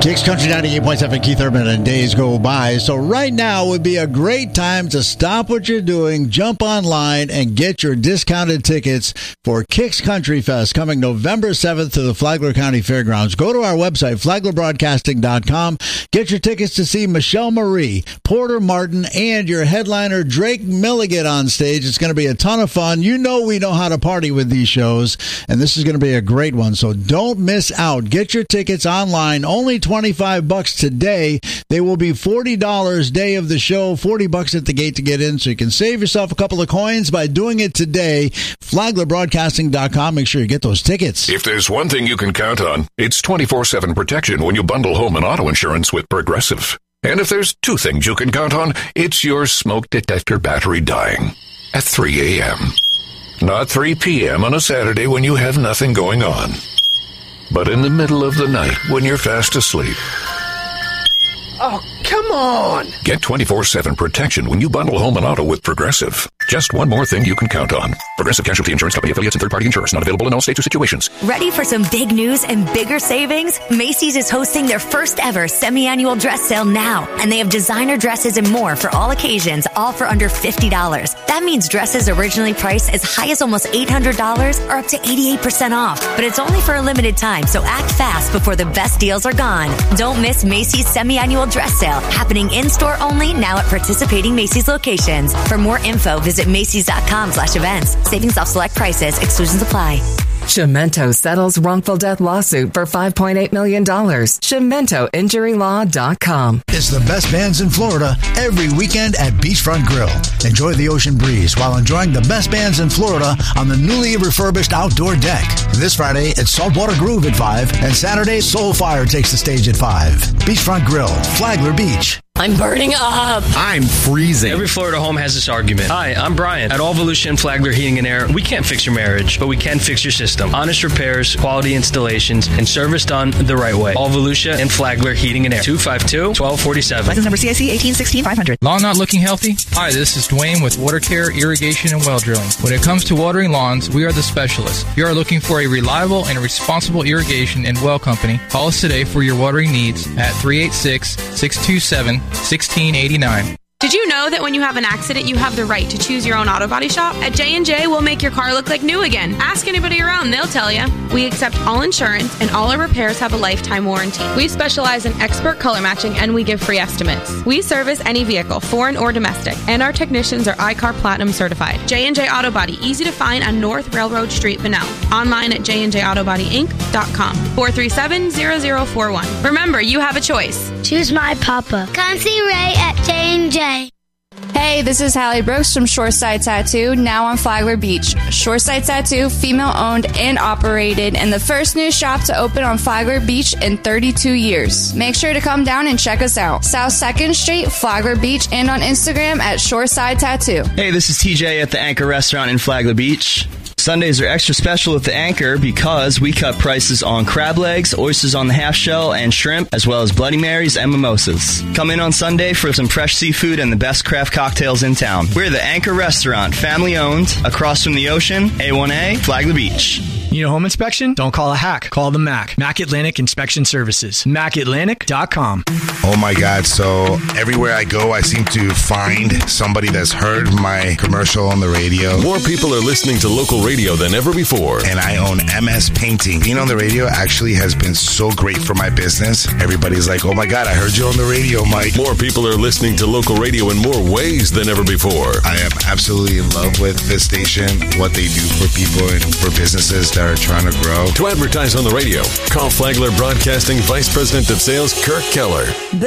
Kicks Country 98.7, Keith Urban, and days go by. So right now would be a great time to stop what you're doing, jump online, and get your discounted tickets for Kicks Country Fest coming November 7th to the Flagler County Fairgrounds. Go to our website, flaglerbroadcasting.com. Get your tickets to see Michelle Marie, Porter Martin, and your headliner Drake Milligan on stage. It's going to be a ton of fun. You know we know how to party with these shows, and this is going to be a great one. So don't miss out. Get your tickets online. Only $25 today. They will be $40 day of the show, $40 at the gate to get in, so you can save yourself a couple of coins by doing it today. FlaglerBroadcasting.com. Make sure you get those tickets. If there's one thing you can count on, it's 24/7 protection when you bundle home and auto insurance with Progressive. And if there's two things you can count on, it's your smoke detector battery dying at 3 a.m. Not 3 p.m. on a Saturday when you have nothing going on, but in the middle of the night when you're fast asleep. Oh, come on! Get 24/7 protection when you bundle home and auto with Progressive. Just one more thing you can count on. Progressive Casualty Insurance Company affiliates and third-party insurers. Not available in all states or situations. Ready for some big news and bigger savings? Macy's is hosting their first ever semi-annual dress sale now. And they have designer dresses and more for all occasions, all for under $50. That means dresses originally priced as high as almost $800 are up to 88% off. But it's only for a limited time, so act fast before the best deals are gone. Don't miss Macy's semi-annual dress sale, happening in-store only now at participating Macy's locations. For more info, visit Macys.com/events. Savings off select prices. Exclusions apply. Chimento settles wrongful death lawsuit for $5.8 million. ChimentoInjuryLaw.com. It's the best bands in Florida every weekend at Beachfront Grill. Enjoy the ocean breeze while enjoying the best bands in Florida on the newly refurbished outdoor deck. This Friday, it's Saltwater Groove at 5, and Saturday, Soulfire takes the stage at 5. Beachfront Grill, Flagler Beach. I'm burning up. I'm freezing. Every Florida home has this argument. Hi, I'm Brian. At All Volusia and Flagler Heating and Air, we can't fix your marriage, but we can fix your system. Honest repairs, quality installations, and service done the right way. All Volusia and Flagler Heating and Air. 252-1247. License number CIC 1816-500. Lawn not looking healthy? Hi, this is Dwayne with Water Care, Irrigation, and Well Drilling. When it comes to watering lawns, we are the specialists. If you are looking for a reliable and responsible irrigation and well company, call us today for your watering needs at 386-627-1689. Did you know that when you have an accident, you have the right to choose your own auto body shop? At J&J, we'll make your car look like new again. Ask anybody around, they'll tell you. We accept all insurance, and all our repairs have a lifetime warranty. We specialize in expert color matching, and we give free estimates. We service any vehicle, foreign or domestic, and our technicians are iCar Platinum certified. J&J Auto Body, easy to find on North Railroad Street, Bunnell. Online at jnjautobodyinc.com. 437-0041. Remember, you have a choice. Choose my papa. Come see Ray at J&J. Hey, this is Hallie Brooks from Shoreside Tattoo, now on Flagler Beach. Shoreside Tattoo, female-owned and operated, and the first new shop to open on Flagler Beach in 32 years. Make sure to come down and check us out. South 2nd Street, Flagler Beach, and on Instagram at Shoreside Tattoo. Hey, this is TJ at the Anchor Restaurant in Flagler Beach. Sundays are extra special at the Anchor because we cut prices on crab legs, oysters on the half shell, and shrimp, as well as Bloody Marys and mimosas. Come in on Sunday for some fresh seafood and the best craft cocktails in town. We're the Anchor Restaurant, family-owned, across from the ocean, A1A, Flagler Beach. Need a home inspection? Don't call a hack. Call the MAC. MAC Atlantic Inspection Services. MacAtlantic.com. Oh my God. So everywhere I go, I seem to find somebody that's heard my commercial on the radio. More people are listening to local radio than ever before. And I own MS Painting. Being on the radio actually has been so great for my business. Everybody's like, oh my God, I heard you on the radio, Mike. More people are listening to local radio in more ways than ever before. I am absolutely in love with this station, what they do for people and for businesses that are trying to grow. To advertise on the radio, call Flagler Broadcasting Vice President of Sales, Kirk Keller.